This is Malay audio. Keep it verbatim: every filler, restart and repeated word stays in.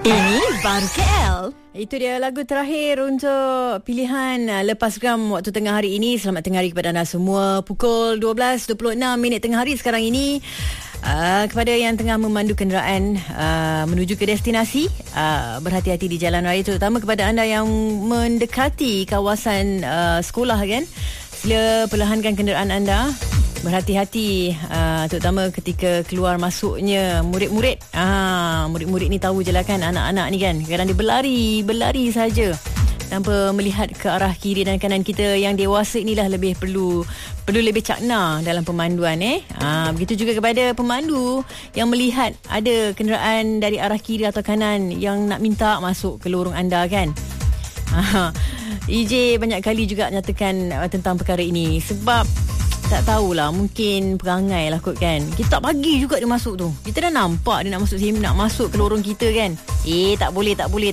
Ini Baru K L. Itu dia lagu terakhir untuk pilihan uh, Lepas Geram waktu tengah hari ini. Selamat tengah hari kepada anda semua. Pukul dua belas dua puluh enam minit tengah hari sekarang ini. Uh, kepada yang tengah memandu kenderaan uh, menuju ke destinasi, uh, berhati-hati di jalan raya, terutama kepada anda yang mendekati kawasan uh, sekolah kan. Sila perlahankan kenderaan anda. Berhati-hati uh, terutama ketika keluar masuknya murid-murid. Ah, murid-murid ni tahu je lah kan, anak-anak ni kan, kadang dia berlari, berlari saja tanpa melihat ke arah kiri dan kanan. Kita yang dewasa inilah lebih perlu perlu lebih cakna dalam pemanduan eh. Ah, begitu juga kepada pemandu yang melihat ada kenderaan dari arah kiri atau kanan yang nak minta masuk ke lorong anda kan. Ah, E J banyak kali juga nyatakan uh, tentang perkara ini sebab tak tahulah, mungkin perangai lah kot kan. Kita tak bagi juga dia masuk tu. Kita dah nampak dia nak masuk sini, nak masuk ke lorong kita kan. Eh tak boleh, tak boleh